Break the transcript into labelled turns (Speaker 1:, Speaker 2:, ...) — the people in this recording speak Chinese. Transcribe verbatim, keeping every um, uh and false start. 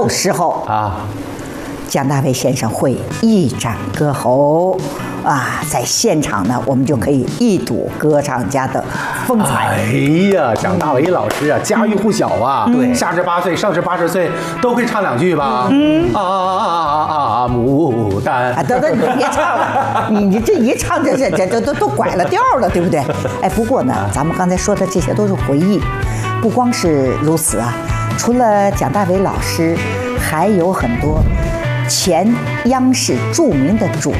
Speaker 1: 时候
Speaker 2: 啊，
Speaker 1: 蒋大为先生会一展歌喉啊，在现场呢，我们就可以一睹歌唱家的风采。
Speaker 2: 哎呀，蒋大为老师啊，家喻户晓啊，对，下至八岁，上至八十岁，都会唱两句吧？嗯啊啊啊啊，牡丹！
Speaker 1: 啊，等等，你别唱了，你你这一唱，这这这这都都拐了调了，对不对？哎，不过呢，咱们刚才说的这些都是回忆，不光是如此啊，除了蒋大为老师，还有很多前央视著名的主